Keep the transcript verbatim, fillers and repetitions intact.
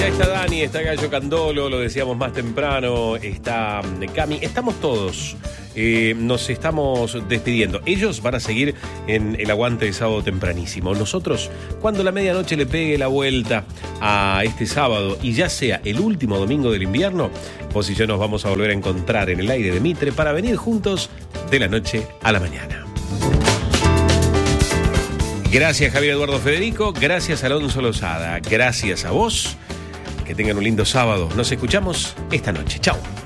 Ya está Dani, está Gallo Candolo, lo decíamos más temprano, está Cami, estamos todos, eh, nos estamos despidiendo. Ellos van a seguir en el aguante de sábado tempranísimo. Nosotros, cuando la medianoche le pegue la vuelta a este sábado y ya sea el último domingo del invierno, vos y yo nos vamos a volver a encontrar en el aire de Mitre para venir juntos de la noche a la mañana. Gracias Javier Eduardo Federico, gracias Alonso Lozada, gracias a vos. Que tengan un lindo sábado. Nos escuchamos esta noche. Chao.